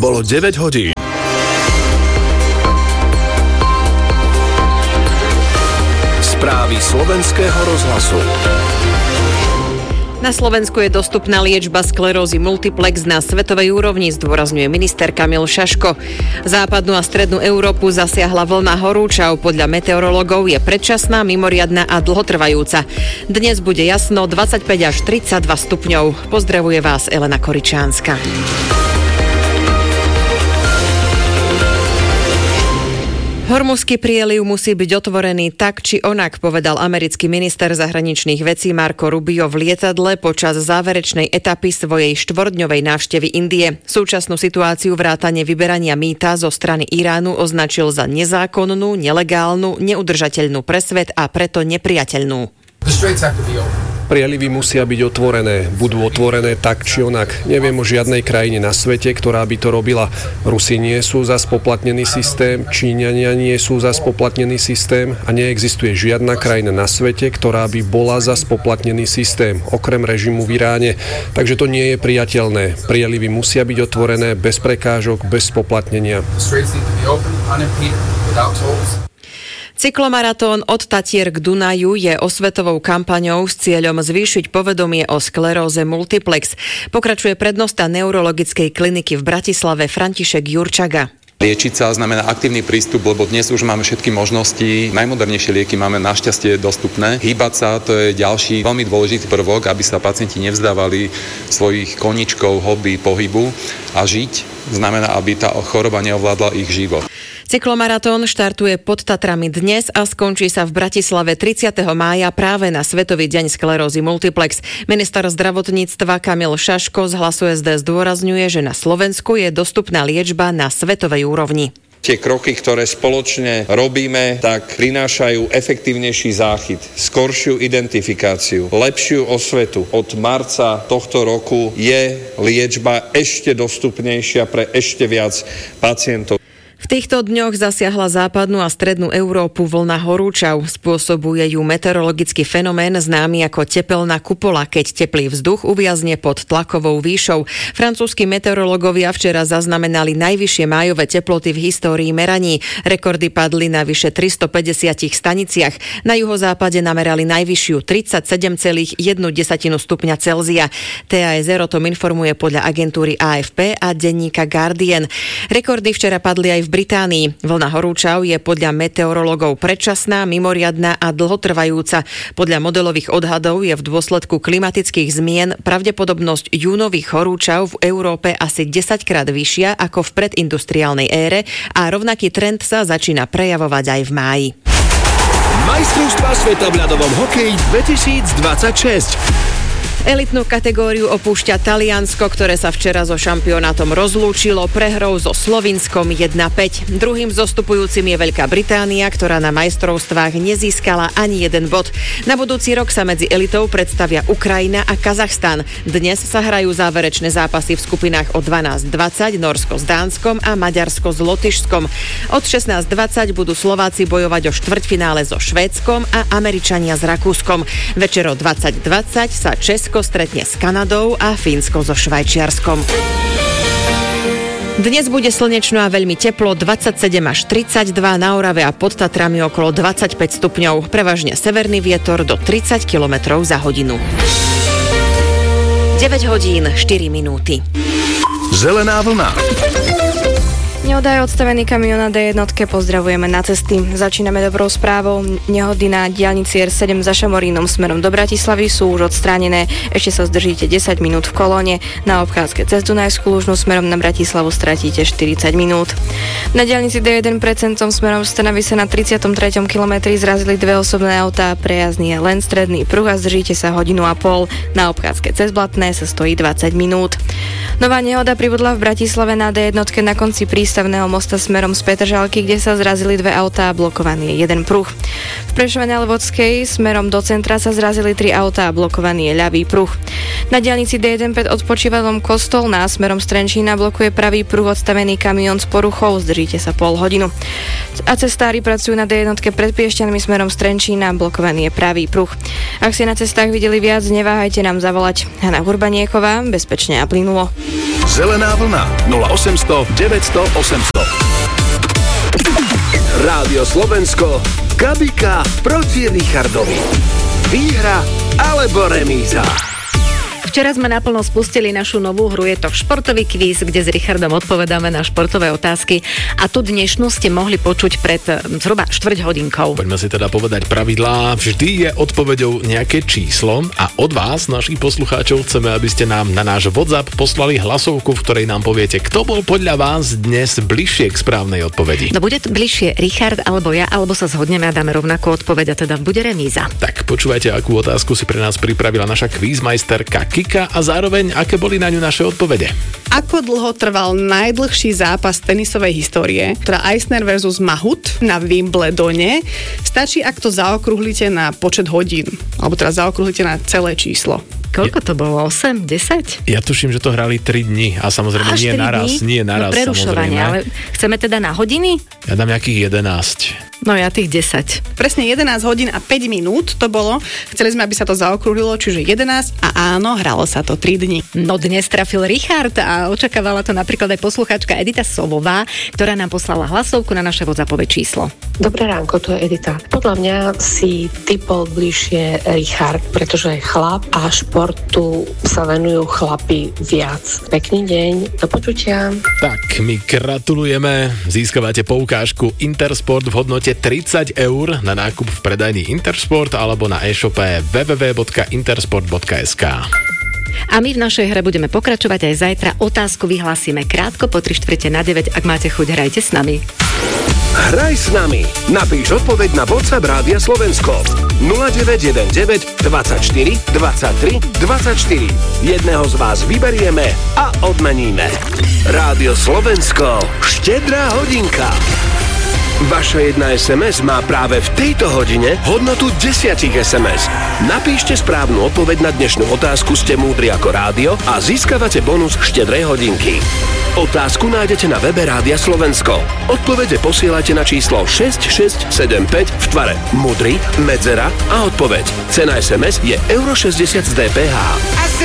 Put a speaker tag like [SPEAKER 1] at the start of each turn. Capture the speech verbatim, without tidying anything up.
[SPEAKER 1] Bolo deväť hodín. Správy slovenského rozhlasu.
[SPEAKER 2] Na Slovensku je dostupná liečba sklerózy multiplex na svetovej úrovni, zdôrazňuje minister Kamil Šaško. Západnú a strednú Európu zasiahla vlna horúčav. Podľa meteorológov je predčasná, mimoriadna a dlhotrvajúca. Dnes bude jasno, dvadsaťpäť až tridsaťdva stupňov. Pozdravuje vás Elena Koričánska. Hormuzský prieliv musí byť otvorený tak či onak, povedal americký minister zahraničných vecí Marco Rubio v lietadle počas záverečnej etapy svojej štvordňovej návštevy Indie. Súčasnú situáciu vrátane vyberania mýta zo strany Iránu označil za nezákonnú, nelegálnu, neudržateľnú pre svet a preto nepriateľnú.
[SPEAKER 3] Prielivy musia byť otvorené, budú otvorené tak či onak. Neviem o žiadnej krajine na svete, ktorá by to robila. Rusi nie sú za spoplatnený systém, Číňania nie sú za spoplatnený systém a neexistuje žiadna krajina na svete, ktorá by bola za spoplatnený systém, okrem režimu v Iráne. Takže to nie je priateľné. Prielivy musia byť otvorené bez prekážok, bez spoplatnenia.
[SPEAKER 2] Cyklomaratón od Tatier k Dunaju je osvetovou kampaňou s cieľom zvýšiť povedomie o skleróze multiplex. Pokračuje prednosta neurologickej kliniky v Bratislave František Jurčaga.
[SPEAKER 4] Liečiť sa znamená aktívny prístup, lebo dnes už máme všetky možnosti. Najmodernejšie lieky máme našťastie dostupné. Hýbať sa, to je ďalší veľmi dôležitý prvok, aby sa pacienti nevzdávali svojich koníčkov, hobby, pohybu a žiť znamená, aby tá choroba neovládla ich život.
[SPEAKER 2] Cyklomaratón štartuje pod Tatrami dnes a skončí sa v Bratislave tridsiateho mája práve na Svetový deň sklerózy multiplex. Minister zdravotníctva Kamil Šaško z Hlasu es dé zdôrazňuje, že na Slovensku je dostupná liečba na svetovej úrovni.
[SPEAKER 5] Tie kroky, ktoré spoločne robíme, tak prinášajú efektívnejší záchyt, skoršiu identifikáciu, lepšiu osvetu. Od marca tohto roku je liečba ešte dostupnejšia pre ešte viac pacientov.
[SPEAKER 2] V týchto dňoch zasiahla západnú a strednú Európu vlna horúčav. Spôsobuje ju meteorologický fenomén známy ako tepelná kupola, keď teplý vzduch uviazne pod tlakovou výšou. Francúzski meteorológovia včera zaznamenali najvyššie májové teploty v histórii meraní. Rekordy padli na vyše tristopäťdesiat staniciach. Na juhozápade namerali najvyššiu tridsaťsedem celá jedna stupňa Celzia. té á es er o tom informuje podľa agentúry á ef pé a denníka Guardian. Rekordy včera padli aj v Británii. Vlna horúčav je podľa meteorológov predčasná, mimoriadna a dlhotrvajúca. Podľa modelových odhadov je v dôsledku klimatických zmien pravdepodobnosť júnových horúčav v Európe asi desaťkrát vyššia ako v predindustriálnej ére a rovnaký trend sa začína prejavovať aj v máji.
[SPEAKER 1] Majstrovstvá sveta v ľadovom hokeji dvetisícdvadsaťšesť.
[SPEAKER 2] Elitnú kategóriu opúšťa Taliansko, ktoré sa včera so šampionátom rozlúčilo prehrou so Slovinskom jedna päť. Druhým zostupujúcim je Veľká Británia, ktorá na majstrovstvách nezískala ani jeden bod. Na budúci rok sa medzi elitou predstavia Ukrajina a Kazachstan. Dnes sa hrajú záverečné zápasy v skupinách o dvanásť dvadsať, Nórsko s Dánskom a Maďarsko s Lotyšskom. Od šestnásť dvadsať budú Slováci bojovať o štvrťfinále so Švédskom a Američania s Rakúskom. Večer o dvadsať dvadsať sa Česko stretne s Kanadou a Fínsko so Švajčiarskom. Dnes bude slnečno a veľmi teplo, dvadsaťsedem až tridsaťdva, na Orave a pod Tatrami okolo dvadsaťpäť stupňov, prevažne severný vietor do tridsať kilometrov za hodinu. deväť hodín štyri minúty.
[SPEAKER 1] Zelená vlna.
[SPEAKER 6] Nehoda je odstavený kamión na dé jedna, pozdravujeme na cesty. Začíname dobrou správou. Nehody na diaľnici er sedem za Šamorínom smerom do Bratislavy sú už odstránené. Ešte sa zdržíte desať minút v kolóne. Na obchádzke cez Dunajskú Lužnu smerom na Bratislavu stratíte štyridsať minút. Na diaľnici dé jeden pred Sencom smerom z Trnavy sa na tridsiatom treťom kilometri zrazili dve osobné autá. Prejazdný je len stredný pruh a zdržíte sa hodinu a pol. Na obchádzke cez Blatné sa stojí dvadsať minút. Nová nehoda pribudla v Bratislave na dé jedna na konci prístavného mosta smerom z Petržalky, kde sa zrazili dve autá a blokovaný je jeden pruh. V Prešove na Levodskej smerom do centra sa zrazili tri autá a blokovaný je ľavý pruh. Na diaľnici dé jeden pred odpočívadlom Kostolná smerom z Trenčína blokuje pravý pruh odstavený kamión s poruchou, zdržíte sa pol hodinu. A cestári pracujú na dé jedna pred Piešťanmi smerom z Trenčína, blokovaný je pravý pruh. Ak ste na cestách videli viac, neváhajte nám zavolať. Hana Hurbaniechová, bezpečne a plynulo.
[SPEAKER 1] Zelená vlna nula osemsto deväťsto osemsto. Rádio Slovensko, Gabika proti Richardovi. Výhra alebo remíza?
[SPEAKER 2] Včera sme naplno spustili našu novú hru, je to športový kvíz, kde s Richardom odpovedáme na športové otázky a tú dnešnú ste mohli počuť pred zhruba štvrť hodinkou.
[SPEAKER 7] Poďme si teda povedať pravidlá. Vždy je odpoveďou nejaké číslo a od vás, našich poslucháčov, chceme, aby ste nám na náš WhatsApp poslali hlasovku, v ktorej nám poviete, kto bol podľa vás dnes bližšie k správnej odpovedi.
[SPEAKER 2] No bude to bližšie Richard alebo ja, alebo sa zhodneme a dáme rovnakú odpoveď a teda bude remíza.
[SPEAKER 7] Tak počúvajte, akú otázku si pre nás pripravila naša kvízmajsterka Kika a zároveň, aké boli na ňu naše odpovede.
[SPEAKER 8] Ako dlho trval najdlhší zápas tenisovej histórie, teda Eisner versus Mahut na Wimbledone? Stačí, ak to zaokrúhlite na počet hodín, alebo teda zaokrúhlite na celé číslo.
[SPEAKER 2] Koľko to bolo? osem? desať?
[SPEAKER 7] Ja tuším, že to hrali tri dni a samozrejme nie naraz, nie naraz,
[SPEAKER 2] no, prerušovanie, ale chceme teda na hodiny?
[SPEAKER 7] Ja dám nejakých jedenásť.
[SPEAKER 2] No ja tých desať.
[SPEAKER 8] Presne jedenásť hodín a päť minút to bolo. Chceli sme, aby sa to zaokrúhlilo, čiže jedenásť a áno, hralo sa to tri dni.
[SPEAKER 2] No dnes trafil Richard a očakávala to napríklad aj poslucháčka Edita Sovová, ktorá nám poslala hlasovku na naše WhatsAppové číslo.
[SPEAKER 9] Dobré ránko, to je Edita. Podľa mňa si typol bližšie Richard, pretože je chlap a športu sa venujú chlapi viac. Pekný deň, do počutia.
[SPEAKER 7] Tak, my gratulujeme. Získavate poukážku Intersport v hodnote tridsať eur na nákup v predajni Intersport alebo na e-shope w w w bodka intersport bodka es ká.
[SPEAKER 2] A my v našej hre budeme pokračovať aj zajtra. Otázku vyhlásime krátko po tri štvrte na deväť. Ak máte chuť, hrajte s nami.
[SPEAKER 1] Hraj s nami. Napíš odpoveď na WhatsApp Rádia Slovensko nula deväť jeden deväť dvadsaťštyri dvadsaťtri dvadsaťštyri. Jedného z vás vyberieme a odmeníme. Rádio Slovensko. Štedrá hodinka. Vaša jedna es em es má práve v tejto hodine hodnotu desať es em es. Napíšte správnu odpoveď na dnešnú otázku, ste múdri ako rádio a získavate bonus štedrej hodinky. Otázku nájdete na webe Rádia Slovensko. Odpovede posielate na číslo šesť šesť sedem päť v tvare múdry, medzera a odpoveď. Cena es em es je euro šesťdesiat z dé pé há.